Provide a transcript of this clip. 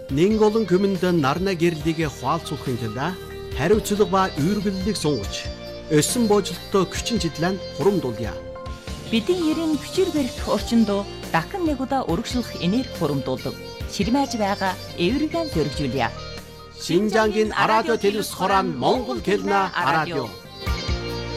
Нэн олон хүмүнд нарна гэрлийг хуалцуулахын тулд хариуцлага ба үүргэллийг сунгаж өссөн боожлолтоо хүчин чиглэн хурамдуулъя. Бидний ерийн хүчээр барих орчинд дахин нэг удаа өргөжлөх энерги хурамдуулдаг. Ширмэж байгаа эвригэн зөргижүүлье. Шинжангийн радио телевиз хорон Монгол хэлнэ радио.